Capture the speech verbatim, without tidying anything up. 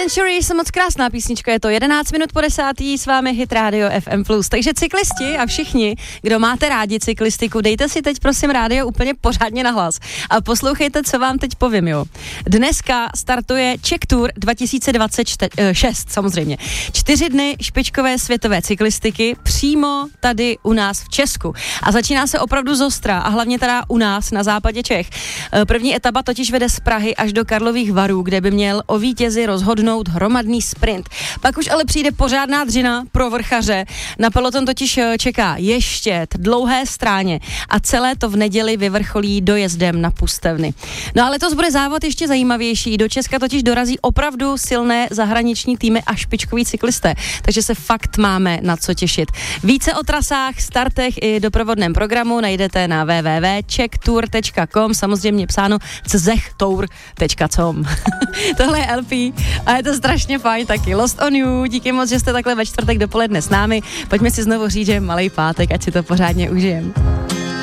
Centuries, moc krásná písnička, je to jedenáct minut po desátý, s vámi Hit Radio F M plus. Takže cyklisti a všichni, kdo máte rádi cyklistiku, dejte si teď prosím rádio úplně pořádně na hlas a poslouchejte, co vám teď povím, jo. Dneska startuje Czech Tour dva tisíce dvacet šest, samozřejmě. Čtyři dny špičkové světové cyklistiky přímo tady u nás v Česku. A začíná se opravdu zostra a hlavně teda u nás na západě Čech. První etapa totiž vede z Prahy až do Karlových Varů, kde by měl o vítězi rozhodnout hromadný sprint. Pak už ale přijde pořádná dřina pro vrchaře. Na peloton totiž čeká Ještěd, Dlouhé Stráně a celé to v neděli vyvrcholí dojezdem na Pustevny. No ale letos bude závod ještě zajímavější. Do Česka totiž dorazí opravdu silné zahraniční týmy a špičkoví cyklisté. Takže se fakt máme na co těšit. Více o trasách, startech i doprovodném programu najdete na w w w tečka czech tour tečka com, samozřejmě psáno czechtour tečka com. Tohle je L P a je to strašně fajn taky. Lost on You, díky moc, že jste takhle ve čtvrtek dopoledne s námi. Pojďme si znovu říct, že malej pátek, ať si to pořádně užijem.